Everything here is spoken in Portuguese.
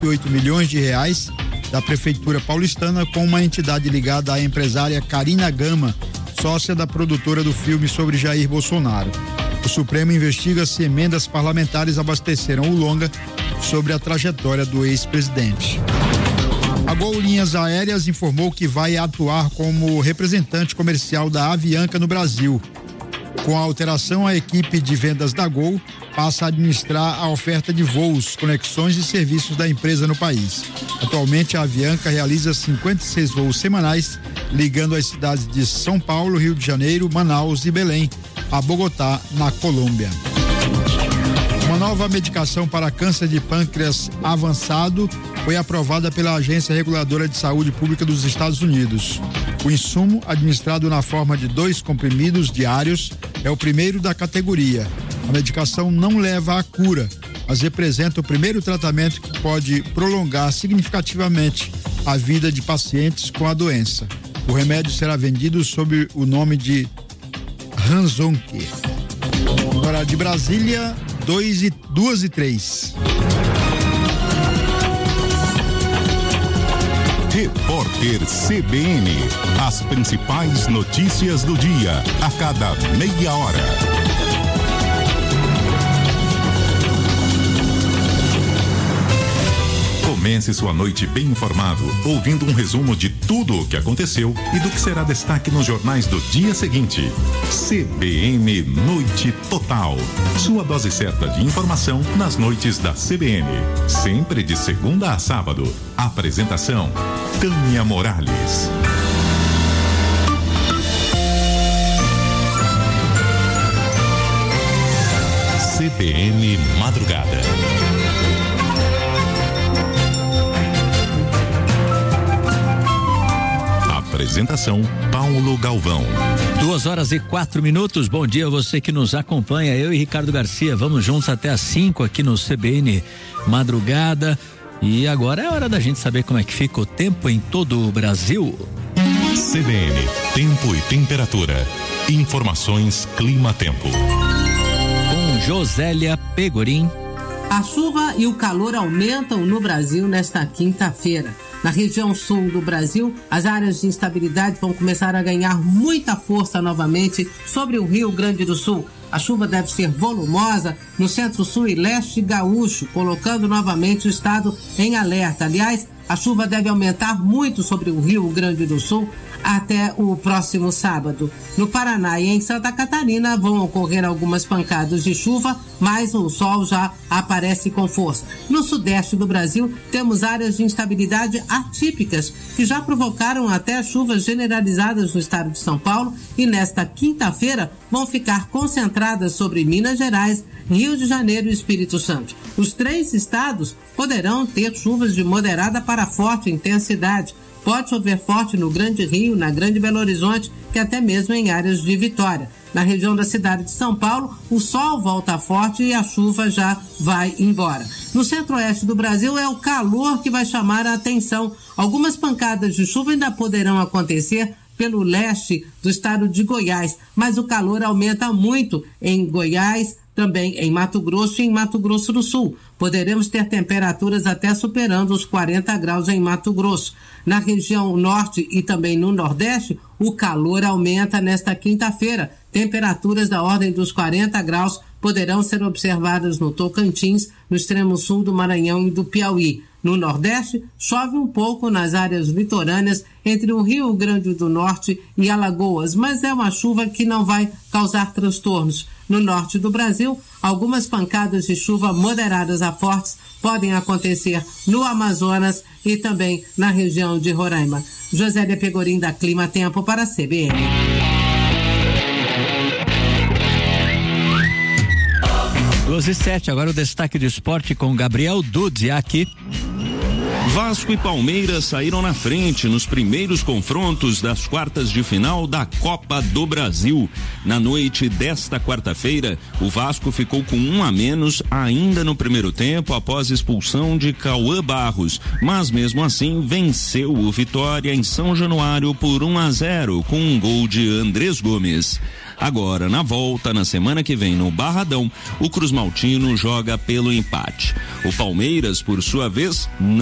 R$ 8 milhões da Prefeitura paulistana com uma entidade ligada à empresária Karina Gama, sócia da produtora do filme sobre Jair Bolsonaro. O Supremo investiga se emendas parlamentares abasteceram o longa sobre a trajetória do ex-presidente. A Gol Linhas Aéreas informou que vai atuar como representante comercial da Avianca no Brasil. Com a alteração, a equipe de vendas da Gol passa a administrar a oferta de voos, conexões e serviços da empresa no país. Atualmente, a Avianca realiza 56 voos semanais, ligando as cidades de São Paulo, Rio de Janeiro, Manaus e Belém a Bogotá, na Colômbia. Uma nova medicação para câncer de pâncreas avançado foi aprovada pela Agência Reguladora de Saúde Pública dos Estados Unidos. O insumo, administrado na forma de 2 comprimidos diários, é o primeiro da categoria. A medicação não leva à cura, mas representa o primeiro tratamento que pode prolongar significativamente a vida de pacientes com a doença. O remédio será vendido sob o nome de Ranzonque. Agora de Brasília, 2:03. Repórter CBN, as principais notícias do dia, a cada meia hora. Comece sua noite bem informado, ouvindo um resumo de tudo o que aconteceu e do que será destaque nos jornais do dia seguinte. CBN Noite Total. Sua dose certa de informação nas noites da CBN. Sempre de segunda a sábado. Apresentação: Tânia Morales. CBN Madrugada. Apresentação: Paulo Galvão. 2:04. Bom dia a você que nos acompanha. Eu e Ricardo Garcia vamos juntos até às 5 aqui no CBN Madrugada. E agora é hora da gente saber como é que fica o tempo em todo o Brasil. CBN, tempo e temperatura. Informações Clima-Tempo. Com Josélia Pegorim. A chuva e o calor aumentam no Brasil nesta quinta-feira. Na região sul do Brasil, as áreas de instabilidade vão começar a ganhar muita força novamente sobre o Rio Grande do Sul. A chuva deve ser volumosa no centro-sul e leste gaúcho, colocando novamente o estado em alerta. Aliás, a chuva deve aumentar muito sobre o Rio Grande do Sul até o próximo sábado. No Paraná e em Santa Catarina vão ocorrer algumas pancadas de chuva, mas o sol já aparece com força. No sudeste do Brasil, temos áreas de instabilidade atípicas que já provocaram até chuvas generalizadas no estado de São Paulo e nesta quinta-feira vão ficar concentradas sobre Minas Gerais, Rio de Janeiro e Espírito Santo. Os 3 estados poderão ter chuvas de moderada para forte intensidade. Pode chover forte no Grande Rio, na Grande Belo Horizonte, que até mesmo em áreas de Vitória. Na região da cidade de São Paulo, o sol volta forte e a chuva já vai embora. No centro-oeste do Brasil é o calor que vai chamar a atenção. Algumas pancadas de chuva ainda poderão acontecer pelo leste do estado de Goiás, mas o calor aumenta muito em Goiás, também em Mato Grosso e em Mato Grosso do Sul. Poderemos ter temperaturas até superando os 40 graus em Mato Grosso. Na região norte e também no nordeste, o calor aumenta nesta quinta-feira. Temperaturas da ordem dos 40 graus poderão ser observadas no Tocantins, no extremo sul do Maranhão e do Piauí. No Nordeste, chove um pouco nas áreas litorâneas entre o Rio Grande do Norte e Alagoas, mas é uma chuva que não vai causar transtornos. No norte do Brasil, algumas pancadas de chuva moderadas a fortes podem acontecer no Amazonas e também na região de Roraima. Josélia Pegorim, da Clima Tempo, para a CBN. Agora o destaque de esporte com Gabriel Dudziak. Vasco e Palmeiras saíram na frente nos primeiros confrontos das quartas de final da Copa do Brasil. Na noite desta quarta-feira, o Vasco ficou com 1 a menos ainda no primeiro tempo após expulsão de Cauã Barros, mas mesmo assim venceu o Vitória em São Januário por 1-0 com um gol de Andrés Gomes. Agora, na volta, na semana que vem, no Barradão, o Cruz Maltino joga pelo empate. O Palmeiras, por sua vez,